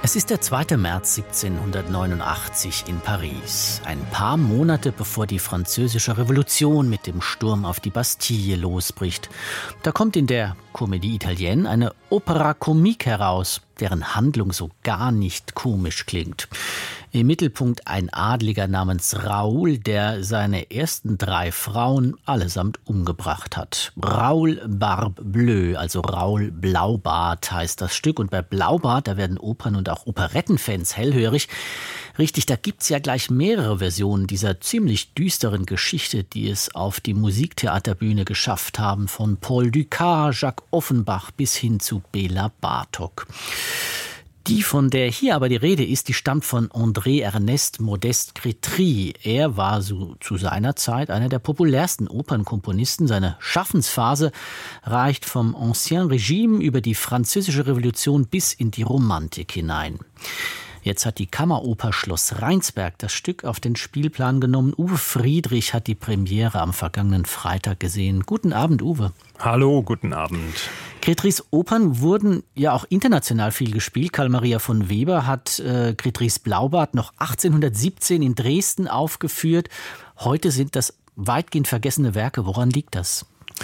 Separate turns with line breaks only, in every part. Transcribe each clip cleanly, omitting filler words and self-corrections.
Es ist der 2. März 1789 in Paris, ein paar Monate bevor die französische Revolution mit dem Sturm auf die Bastille losbricht. Da kommt in der Comédie Italienne eine Opera Comique heraus, deren Handlung so gar nicht komisch klingt. Im Mittelpunkt ein Adliger namens Raoul, der seine ersten 3 Frauen allesamt umgebracht hat. Raoul Barbe Bleue, also Raoul Blaubart heißt das Stück. Und bei Blaubart, da werden Opern- und auch Operettenfans hellhörig. Richtig, da gibt's ja gleich mehrere Versionen dieser ziemlich düsteren Geschichte, die es auf die Musiktheaterbühne geschafft haben. Von Paul Dukas, Jacques Offenbach bis hin zu Béla Bartók. Die, von der hier aber die Rede ist, die stammt von André Ernest Modeste Crétry. Er war so zu seiner Zeit einer der populärsten Opernkomponisten. Seine Schaffensphase reicht vom Ancien Régime über die Französische Revolution bis in die Romantik hinein. Jetzt hat die Kammeroper Schloss Rheinsberg das Stück auf den Spielplan genommen. Uwe Friedrich hat die Premiere am vergangenen Freitag gesehen. Guten Abend, Uwe.
Hallo, guten Abend.
Crétrys Opern wurden ja auch international viel gespielt. Karl Maria von Weber hat Crétrys Blaubart noch 1817 in Dresden aufgeführt. Heute sind das weitgehend vergessene Werke. Woran liegt das?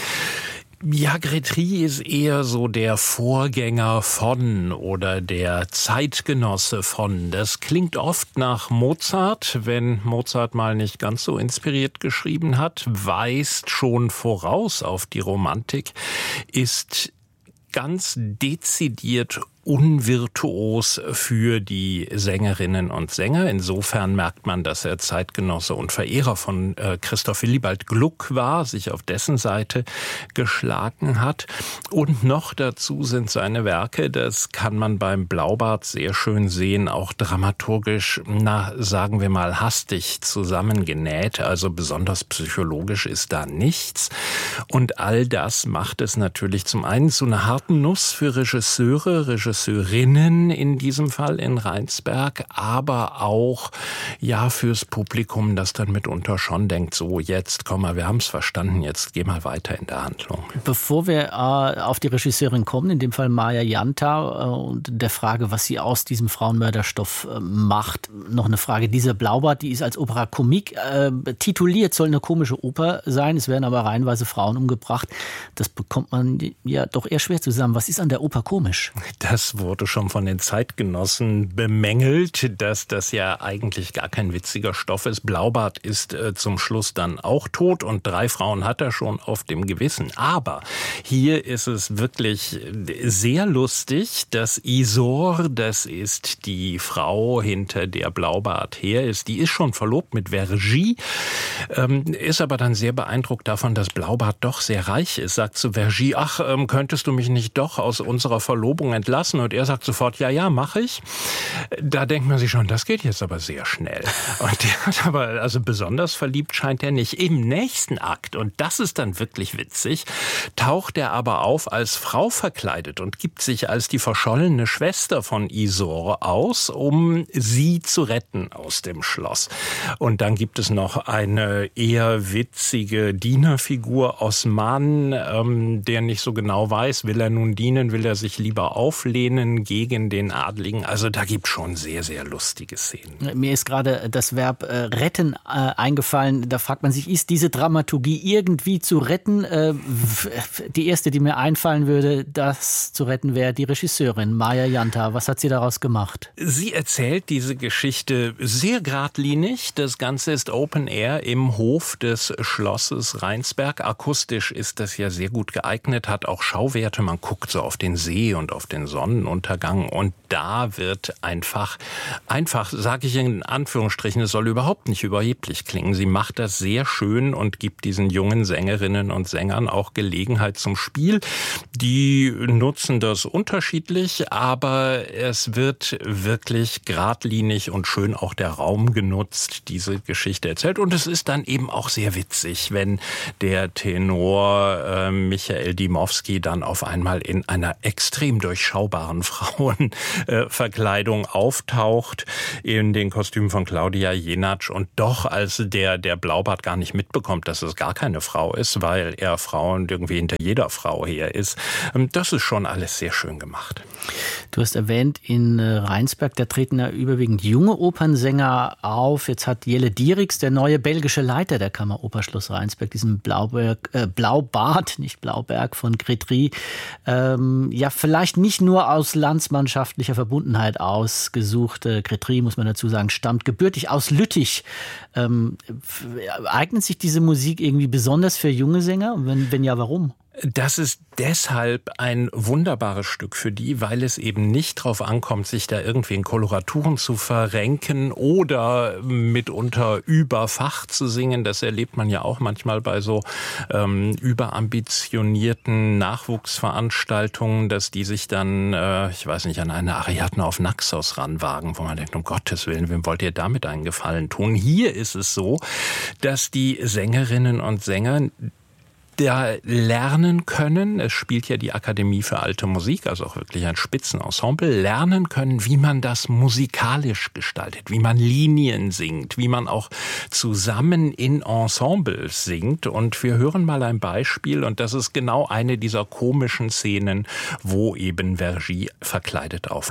Ja, Crétry ist eher so der Vorgänger von oder der Zeitgenosse von. Das klingt oft nach Mozart, wenn Mozart mal nicht ganz so inspiriert geschrieben hat, weist schon voraus auf die Romantik, ist ganz dezidiert unvirtuos für die Sängerinnen und Sänger. Insofern merkt man, dass er Zeitgenosse und Verehrer von Christoph Willibald Gluck war, sich auf dessen Seite geschlagen hat. Und noch dazu sind seine Werke, das kann man beim Blaubart sehr schön sehen, auch dramaturgisch, sagen wir mal, hastig zusammengenäht. Also besonders psychologisch ist da nichts. Und all das macht es natürlich zum einen zu einer harten Nuss für Regisseurinnen in diesem Fall in Rheinsberg, aber auch ja fürs Publikum, das dann mitunter schon denkt, so jetzt komm mal, wir haben es verstanden, jetzt geh mal weiter in der Handlung.
Bevor wir auf die Regisseurin kommen, in dem Fall Maja Janta, und der Frage, was sie aus diesem Frauenmörderstoff macht, noch eine Frage. Diese Blaubart, die ist als Opera Comique tituliert, soll eine komische Oper sein, es werden aber reihenweise Frauen umgebracht. Das bekommt man ja doch eher schwer zusammen. Was ist an der Oper komisch?
Das wurde schon von den Zeitgenossen bemängelt, dass das ja eigentlich gar kein witziger Stoff ist. Blaubart ist zum Schluss dann auch tot und 3 Frauen hat er schon auf dem Gewissen. Aber hier ist es wirklich sehr lustig, dass Isaure, das ist die Frau, hinter der Blaubart her ist, die ist schon verlobt mit Vergy, ist aber dann sehr beeindruckt davon, dass Blaubart doch sehr reich ist. Sagt zu Vergy, ach, könntest du mich nicht doch aus unserer Verlobung entlassen? Und er sagt sofort, ja, mache ich. Da denkt man sich schon, das geht jetzt aber sehr schnell. Und der hat aber, also besonders verliebt scheint er nicht. Im nächsten Akt, und das ist dann wirklich witzig, taucht er aber auf als Frau verkleidet und gibt sich als die verschollene Schwester von Isaure aus, um sie zu retten aus dem Schloss. Und dann gibt es noch eine eher witzige Dienerfigur, Osman, der nicht so genau weiß, will er nun dienen, will er sich lieber auflehnen gegen den Adligen. Also da gibt es schon sehr, sehr lustige Szenen.
Mir ist gerade das Verb retten eingefallen. Da fragt man sich, ist diese Dramaturgie irgendwie zu retten? Die erste, die mir einfallen würde, das zu retten, wäre die Regisseurin Maja Janta. Was hat sie daraus gemacht?
Sie erzählt diese Geschichte sehr geradlinig. Das Ganze ist Open Air im Hof des Schlosses Rheinsberg. Akustisch ist das ja sehr gut geeignet, hat auch Schauwerte. Man guckt so auf den See und auf den Sonnenuntergang und da wird einfach, sage ich in Anführungsstrichen, es soll überhaupt nicht überheblich klingen. Sie macht das sehr schön und gibt diesen jungen Sängerinnen und Sängern auch Gelegenheit zum Spiel. Die nutzen das unterschiedlich, aber es wird wirklich geradlinig und schön auch der Raum genutzt, diese Geschichte erzählt. Und es ist dann eben auch sehr witzig, wenn der Tenor Michael Dimowski dann auf einmal in einer extrem durchschaubaren Frauenverkleidung auftaucht, in den Kostümen von Claudia Jenatsch und doch als der Blaubart gar nicht mitbekommt, dass es gar keine Frau ist, weil er Frauen irgendwie hinter jeder Frau her ist. Das ist schon alles sehr schön gemacht.
Du hast erwähnt, in Rheinsberg, da treten ja überwiegend junge Opernsänger auf. Jetzt hat Jelle Dieriks, der neue belgische Leiter der Kammeroper Schloss Rheinsberg, diesen Blaubart, nicht Blauberg von Grétry, ja vielleicht nicht nur aus landsmannschaftlicher Verbundenheit ausgesucht. Grétry, muss man dazu sagen, stammt gebürtig aus Lüttich. Eignet sich diese Musik irgendwie besonders für junge Sänger? Und wenn ja, warum?
Das ist deshalb ein wunderbares Stück für die, weil es eben nicht darauf ankommt, sich da irgendwie in Koloraturen zu verrenken oder mitunter überfach zu singen. Das erlebt man ja auch manchmal bei so überambitionierten Nachwuchsveranstaltungen, dass die sich dann, ich weiß nicht, an eine Ariadne auf Naxos ranwagen, wo man denkt, um Gottes Willen, wem wollt ihr damit einen Gefallen tun? Hier ist es so, dass die Sängerinnen und Sänger da lernen können, es spielt ja die Akademie für Alte Musik, also auch wirklich ein Spitzenensemble, lernen können, wie man das musikalisch gestaltet, wie man Linien singt, wie man auch zusammen in Ensembles singt. Und wir hören mal ein Beispiel, und das ist genau eine dieser komischen Szenen, wo eben Vergy verkleidet auftaucht.